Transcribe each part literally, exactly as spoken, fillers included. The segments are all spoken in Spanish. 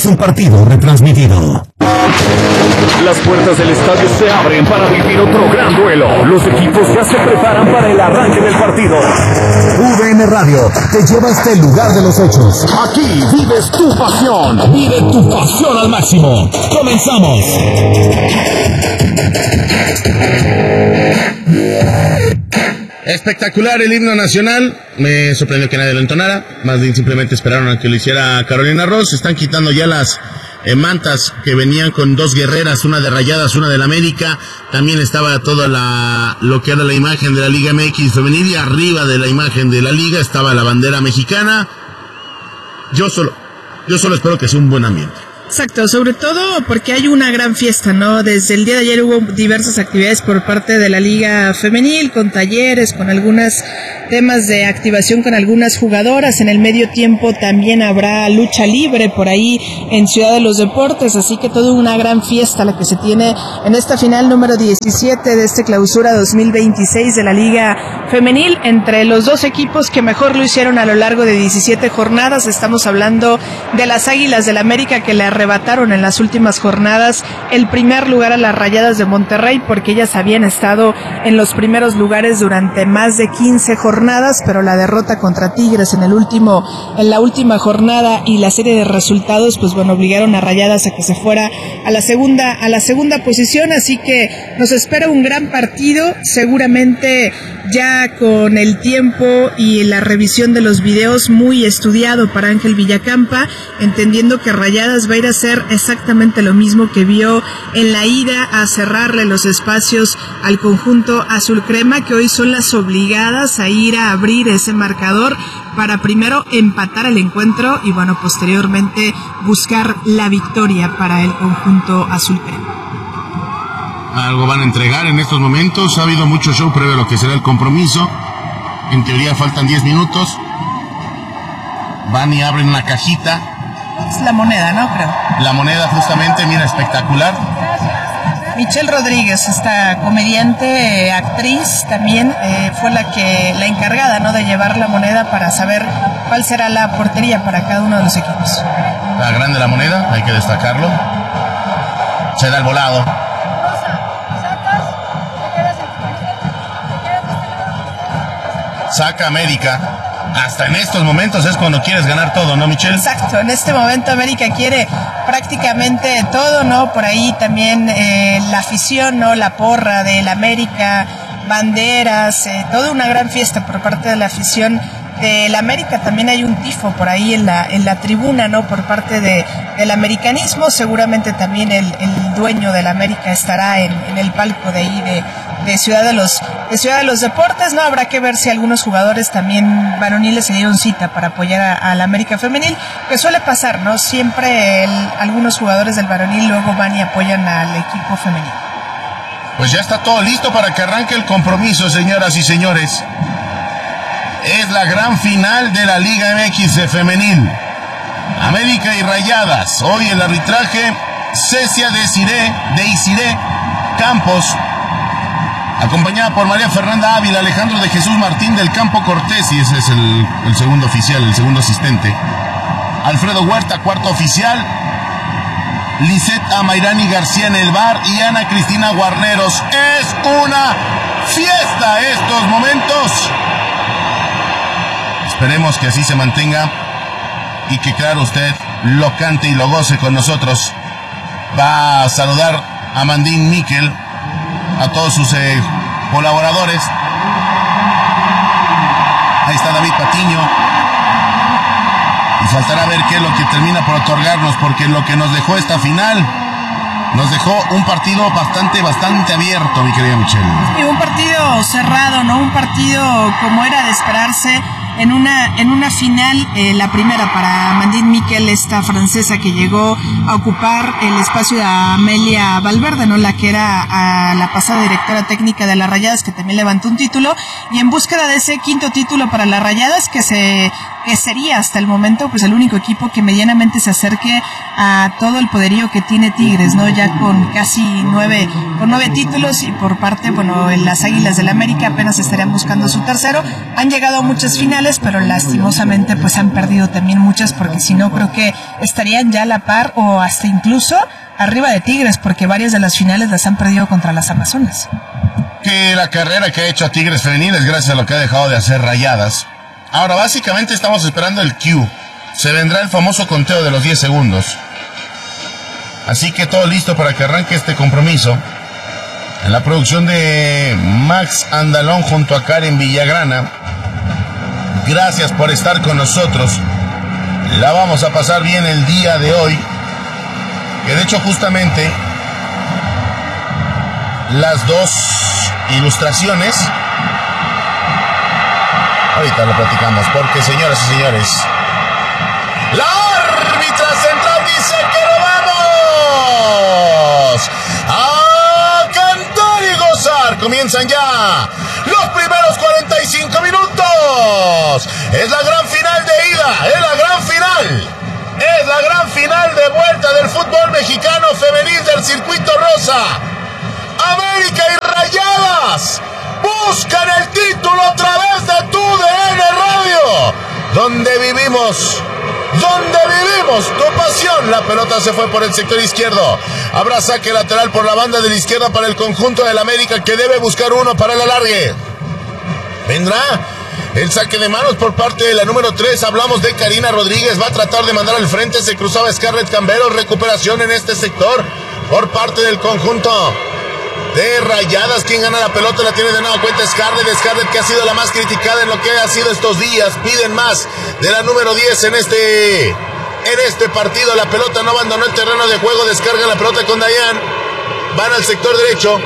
es un partido retransmitido. Las puertas del estadio se abren para vivir otro gran duelo. Los equipos ya se preparan para el arranque del partido. U D N Radio te lleva hasta el lugar de los hechos. Aquí vives tu pasión. Vive tu pasión al máximo. Comenzamos. Espectacular el himno nacional. Me sorprendió que nadie lo entonara. Más bien simplemente esperaron a que lo hiciera Carolina Ross. Están quitando ya las eh, mantas que venían con dos guerreras, una de Rayadas, una de la América. También estaba toda la lo que era la imagen de la Liga M X femenil, y arriba de la imagen de la Liga estaba la bandera mexicana. Yo solo, yo solo espero que sea un buen ambiente. Exacto, sobre todo porque hay una gran fiesta, ¿no? Desde el día de ayer hubo diversas actividades por parte de la Liga Femenil, con talleres, con algunos temas de activación con algunas jugadoras. En el medio tiempo también habrá lucha libre por ahí en Ciudad de los Deportes, así que toda una gran fiesta la que se tiene en esta final número diecisiete de este clausura dos mil veintiséis de la Liga Femenil, entre los dos equipos que mejor lo hicieron a lo largo de diecisiete jornadas. Estamos hablando de las Águilas del América, que le arrebataron en las últimas jornadas el primer lugar a las Rayadas de Monterrey, porque ellas habían estado en los primeros lugares durante más de quince jornadas, pero la derrota contra Tigres en el último, en la última jornada y la serie de resultados, pues bueno, obligaron a Rayadas a que se fuera a la segunda, a la segunda posición, así que nos espera un gran partido, seguramente ya con el tiempo y la revisión de los videos muy estudiado para Ángel Villacampa, entendiendo que Rayadas va a ir a hacer exactamente lo mismo que vio en la ida, a cerrarle los espacios al conjunto azul crema, que hoy son las obligadas a ir a abrir ese marcador para primero empatar el encuentro y bueno, posteriormente buscar la victoria para el conjunto azul crema. Algo van a entregar en estos momentos. Ha habido mucho show previo a lo que será el compromiso. En teoría faltan diez minutos. Van y abren una cajita. Es la moneda, ¿no? Creo. La moneda, justamente, mira, espectacular. Michelle Rodríguez, esta comediante, actriz también, eh, fue la que la encargada, ¿no?, de llevar la moneda para saber cuál será la portería para cada uno de los equipos. La grande la moneda, hay que destacarlo. Se da el volado. Saca América. Hasta en estos momentos es cuando quieres ganar todo, ¿no, Michelle? Exacto, en este momento América quiere prácticamente todo, ¿no? Por ahí también eh, la afición, ¿no? La porra del América, banderas, eh, toda una gran fiesta por parte de la afición del América. También hay un tifo por ahí en la en la tribuna, ¿no?, por parte de del americanismo. Seguramente también el, el dueño del América estará en, en el palco de ahí de, de Ciudad de los de Ciudad de los Deportes, ¿no? Habrá que ver si algunos jugadores también varoniles se dieron cita para apoyar a, a la América femenil, que suele pasar, ¿no? Siempre el, algunos jugadores del varonil luego van y apoyan al equipo femenil. Pues ya está todo listo para que arranque el compromiso, señoras y señores. Es la gran final de la Liga M X femenil. América y Rayadas. Hoy el arbitraje, Cecia Desiré, Deisiré Campos, acompañada por María Fernanda Ávila, Alejandro de Jesús Martín del Campo Cortés, y ese es el, el segundo oficial, el segundo asistente. Alfredo Huerta, cuarto oficial. Lisette Amairani García en el bar y Ana Cristina Guarneros. Es una fiesta estos momentos. Esperemos que así se mantenga y que, claro, usted lo cante y lo goce con nosotros. Va a saludar a Mandín Miquel, a todos sus eh, colaboradores. Ahí está David Patiño. Y faltará ver qué es lo que termina por otorgarnos, porque lo que nos dejó esta final, nos dejó un partido bastante, bastante abierto, mi querida Michelle. Y un partido cerrado, ¿no? Un partido como era de esperarse. En una en una final, eh, la primera para Mandín Miquel, esta francesa que llegó a ocupar el espacio de Amelia Valverde, ¿no?, la que era a la pasada directora técnica de las Rayadas, que también levantó un título, y en búsqueda de ese quinto título para las Rayadas, que se que sería hasta el momento pues el único equipo que medianamente se acerque a todo el poderío que tiene Tigres, ¿no? Ya con casi nueve, con nueve títulos, y por parte, bueno, en las Águilas del América apenas estarían buscando su tercero. Han llegado a muchas finales, pero lastimosamente pues han perdido también muchas, porque si no creo que estarían ya a la par o hasta incluso arriba de Tigres, porque varias de las finales las han perdido contra las Amazonas. Que la carrera que ha hecho a Tigres Femenil es gracias a lo que ha dejado de hacer Rayadas. Ahora básicamente estamos esperando el cue. Se vendrá el famoso conteo de los diez segundos. Así que todo listo para que arranque este compromiso. En la producción de Max Andalón junto a Karen Villagrana. Gracias por estar con nosotros. La vamos a pasar bien el día de hoy. Que de hecho justamente las dos ilustraciones, ahorita lo platicamos, porque señoras y señores, la árbitra central dice que lo vamos a cantar y gozar. Comienzan ya los primeros cuarenta y cinco minutos. Es la gran final de ida, es la gran final. Es la gran final de vuelta del fútbol mexicano femenil del circuito rosa. América y Rayadas buscan el título a través de tu D N Radio, donde vivimos, donde vivimos tu pasión. La pelota se fue por el sector izquierdo. Habrá saque lateral por la banda de la izquierda para el conjunto del América, que debe buscar uno para el alargue. Vendrá el saque de manos por parte de la número tres. Hablamos de Karina Rodríguez. Va a tratar de mandar al frente. Se cruzaba Scarlett Camberos. Recuperación en este sector por parte del conjunto de Rayadas. Quien gana la pelota la tiene de nuevo cuenta Scarlett. Scarlett, que ha sido la más criticada en lo que ha sido estos días. Piden más de la número diez en este, en este partido. La pelota no abandonó el terreno de juego. Descarga la pelota con Dayan. Van al sector derecho.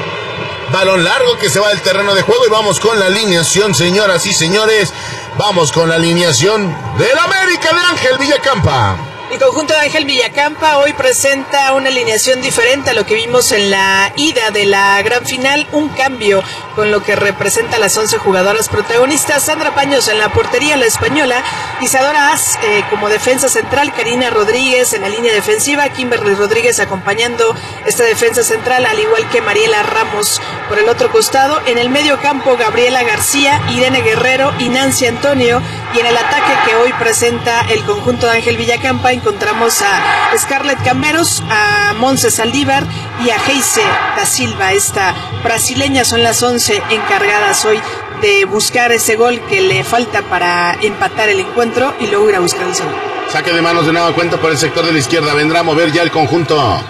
Balón largo que se va del terreno de juego, y vamos con la alineación, señoras y señores. Vamos con la alineación del América de Ángel Villacampa. El conjunto de Ángel Villacampa hoy presenta una alineación diferente a lo que vimos en la ida de la gran final. Un cambio con lo que representa las once jugadoras protagonistas. Sandra Paños en la portería, la española. Isadora As eh, como defensa central. Karina Rodríguez en la línea defensiva. Kimberly Rodríguez acompañando esta defensa central, al igual que Mariela Ramos por el otro costado. En el medio campo, Gabriela García, Irene Guerrero y Nancy Antonio. Y en el ataque que hoy presenta el conjunto de Ángel Villacampa, encontramos a Scarlett Camberos, a Monse Saldívar y a Heise da Silva. Esta brasileña son las once encargadas hoy de buscar ese gol que le falta para empatar el encuentro y luego ir a buscar el segundo. Saque de manos de nueva cuenta por el sector de la izquierda. Vendrá a mover ya el conjunto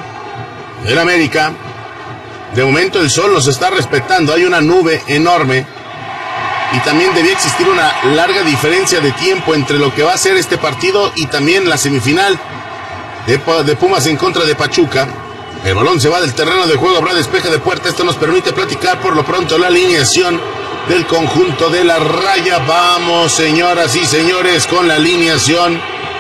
del América. De momento el sol los está respetando. Hay una nube enorme. Y también debía existir una larga diferencia de tiempo entre lo que va a ser este partido y también la semifinal de, de Pumas en contra de Pachuca. El balón se va del terreno de juego, habrá despeje de puerta. Esto nos permite platicar por lo pronto la alineación del conjunto de la Raya. Vamos, señoras y señores, con la alineación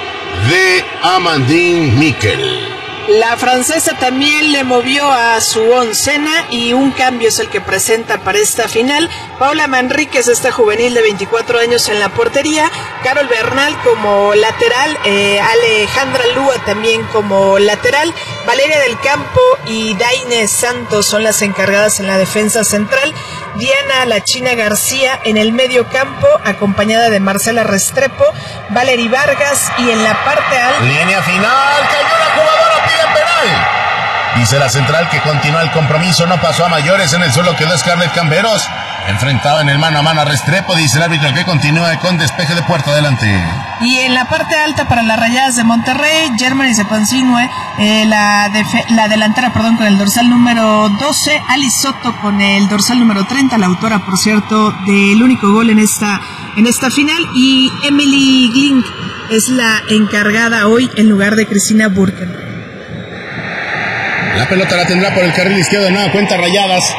de Amandine Miquel. La francesa también le movió a su oncena, y un cambio es el que presenta para esta final. Paula Manríquez, esta juvenil de veinticuatro años en la portería. Carol Bernal como lateral. Eh, Alejandra Lúa también como lateral. Valeria del Campo y Daine Santos son las encargadas en la defensa central. Diana La China García en el medio campo, acompañada de Marcela Restrepo, Valery Vargas, y en la parte alta... Línea final, cayó la jugadora, piden penal. Dice la central que continúa el compromiso, no pasó a mayores. En el suelo quedó Scarlett Camberos, enfrentado en el mano a mano a Restrepo. Dice el árbitro que continúa con despeje de puerta adelante. Y en la parte alta para las Rayadas de Monterrey, Germany Zepancinue, eh, la, defe- la delantera, perdón, con el dorsal número doce, Alice Soto con el dorsal número treinta, la autora, por cierto, del único gol en esta, en esta final, y Emily Glink es la encargada hoy en lugar de Cristina Burken. La pelota la tendrá por el carril izquierdo, nueva cuenta Rayadas.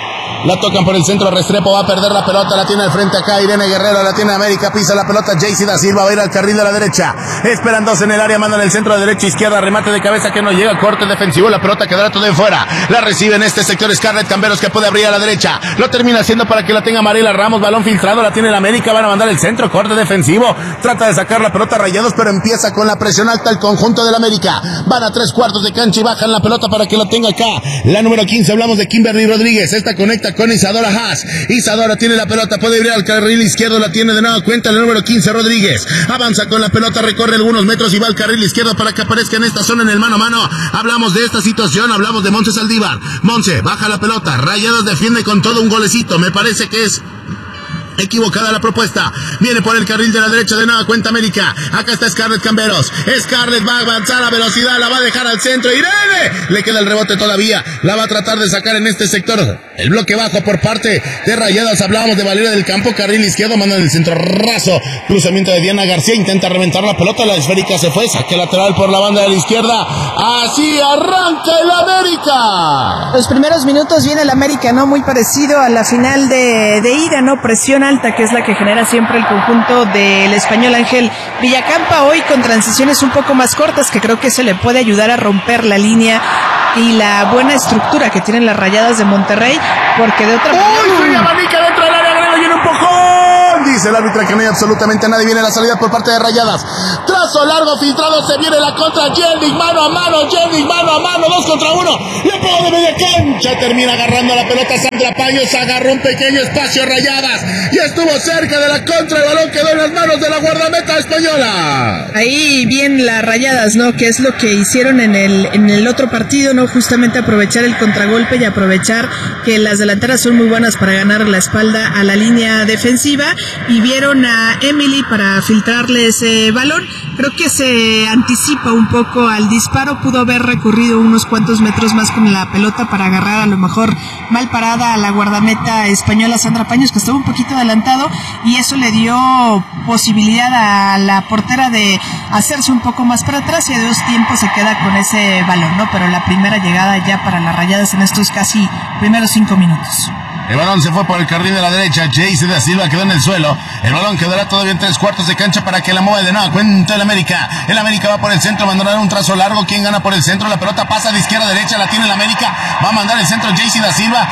La tocan por el centro, Restrepo va a perder la pelota, la tiene al frente acá Irene Guerrero, la tiene América, pisa la pelota Jaycee da Silva, va a ir al carril de la derecha. Esperan dos en el área, mandan el centro de derecha, izquierda, remate de cabeza que no llega, corte defensivo, la pelota quedará todo de fuera. La recibe en este sector Scarlett Camberos que puede abrir a la derecha. Lo termina haciendo para que la tenga Mariela Ramos, balón filtrado, la tiene el América, van a mandar el centro, corte defensivo. Trata de sacar la pelota Rayados, pero empieza con la presión alta el conjunto del América. Van a tres cuartos de cancha y bajan la pelota para que la tenga acá. La número quince, hablamos de Kimberly Rodríguez. Esta conecta con Isadora Haas. Isadora tiene la pelota, puede abrir al carril izquierdo, la tiene de nuevo cuenta la número quince, Rodríguez. Avanza con la pelota, recorre algunos metros y va al carril izquierdo para que aparezca en esta zona en el mano a mano. Hablamos de esta situación, hablamos de Monse Saldívar. Monse, baja la pelota, Rayados defiende con todo un golecito. Me parece que es equivocada la propuesta. Viene por el carril de la derecha de nueva cuenta América. Acá está Scarlett Camberos. Scarlett va a avanzar a velocidad, la va a dejar al centro. Irene, le queda el rebote todavía. La va a tratar de sacar en este sector. El bloque bajo por parte de Rayadas. Hablábamos de Valeria del Campo, carril izquierdo, manda en el centro raso. Cruzamiento de Diana García, intenta reventar la pelota. La esférica se fue, saque lateral por la banda de la izquierda. Así arranca el América. Los primeros minutos viene el América, ¿no? Muy parecido a la final de, de ida, ¿no? Presión alta, que es la que genera siempre el conjunto del español Ángel Villacampa, hoy con transiciones un poco más cortas, que creo que se le puede ayudar a romper la línea y la buena estructura que tienen las Rayadas de Monterrey, porque de otra ¡Uy! manera... ¡Uy! Abanica dentro del área, Grelo, y en un empujón. Dice el árbitro que no hay absolutamente nadie. Viene la salida por parte de Rayadas. Trazo largo, filtrado, se viene la contra. Jenny, mano a mano, Jenny, mano a mano, dos contra uno. Le pegó de media cancha, termina agarrando la pelota Sandra Paños, agarró un pequeño espacio Rayadas y estuvo cerca de la contra. El balón quedó en las manos de la guardameta española. Ahí bien las Rayadas, ¿no? Que es lo que hicieron en el en el otro partido, ¿no? Justamente aprovechar el contragolpe y aprovechar que las delanteras son muy buenas para ganar la espalda a la línea defensiva, y vieron a Emily para filtrarle ese balón. Creo que se anticipa un poco al disparo, pudo haber recorrido unos cuantos metros más con la pelota para agarrar a lo mejor mal parada a la guardameta española Sandra Paños, que estaba un poquito adelantado, y eso le dio posibilidad a la portera de hacerse un poco más para atrás, y a dos tiempos se queda con ese balón, ¿no? Pero la primera llegada ya para las Rayadas en estos casi primeros cinco minutos. El balón se fue por el carril de la derecha. Jaycee da Silva quedó en el suelo. El balón quedará todavía en tres cuartos de cancha para que la mueva de nuevo. Cuenta el América. El América va por el centro, mandará un trazo largo. ¿Quién gana por el centro? La pelota pasa de izquierda a derecha, la tiene el América. Va a mandar el centro Jaycee da Silva.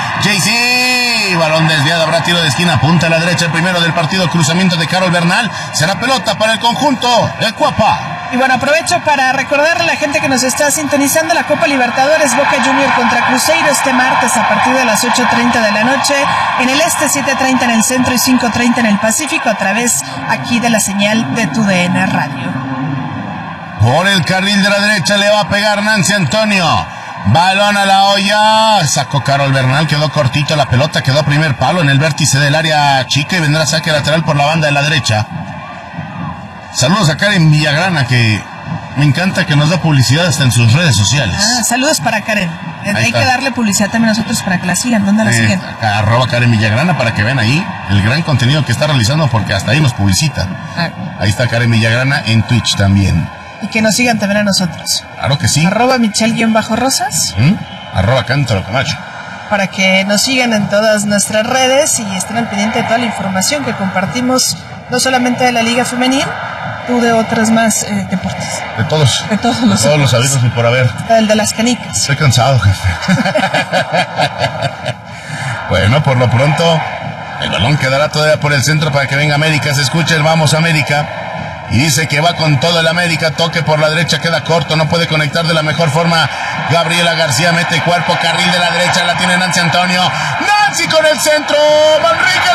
Jaycee, balón desviado, habrá tiro de esquina. Punta a la derecha, el primero del partido. Cruzamiento de Carol Bernal. Será pelota para el conjunto de Cuapa. Y bueno, aprovecho para recordarle a la gente que nos está sintonizando la Copa Libertadores Boca Junior contra Cruzeiro este martes a partir de las ocho treinta de la noche en el este, siete treinta en el centro y cinco treinta en el Pacífico, a través aquí de la señal de tu D N Radio. Por el carril de la derecha le va a pegar Nancy Antonio. Balón a la olla. Sacó Carol Bernal, quedó cortito la pelota, quedó a primer palo en el vértice del área chica y vendrá saque lateral por la banda de la derecha. Saludos a Karen Villagrana, que me encanta que nos da publicidad hasta en sus redes sociales. Ah, saludos para Karen. Ahí Hay está. que darle publicidad también a nosotros para que la sigan. ¿Dónde la Eh, siguen? acá, arroba Karen Villagrana, para que vean ahí el gran contenido que está realizando, porque hasta ahí nos publicita. Ah, Ahí está Karen Villagrana en Twitch también. y que nos sigan también a nosotros. Claro que sí. Arroba Michelle-Rosas. ¿Mm? Arroba Cántaro Camacho. Para que nos sigan en todas nuestras redes y estén al pendiente de toda la información que compartimos, no solamente de la Liga Femenil, tú de otras más eh, deportes. De todos. De todos los todos los deportes. avisos y por haber. Hasta el de las canicas. Estoy cansado, jefe. Bueno, por lo pronto, el balón quedará todavía por el centro para que venga América. Se escucha el Vamos América. Y dice que va con todo el América. Toque por la derecha, queda corto. No puede conectar de la mejor forma. Gabriela García mete cuerpo, carril de la derecha. La tiene Nancy Antonio. Nancy con el centro. Manrique.